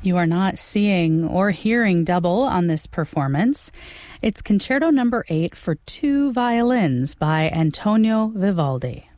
You are not seeing or hearing double on this performance. It's Concerto Number 8 for 2 violins by Antonio Vivaldi.